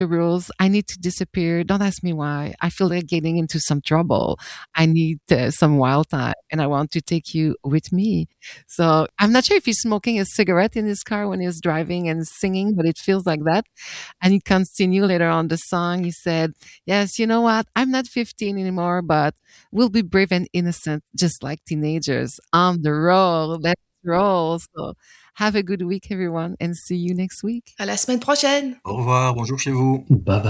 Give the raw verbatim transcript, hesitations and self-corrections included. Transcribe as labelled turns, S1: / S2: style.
S1: the rules. I need to disappear. Don't ask me why. I feel like getting into some trouble. I need uh, some wild time and I want to take you with me. So I'm not sure if he's smoking a cigarette in his car when he's driving and singing, but it feels like that. And he continued later on the song. He said, yes, you know what? I'm not fifteen anymore, but we'll be brave and innocent, just like teenagers on the road. Let's roll. So have a good week, everyone, and see you next week.
S2: À la semaine prochaine.
S3: Au revoir, bonjour chez vous.
S4: Bye bye.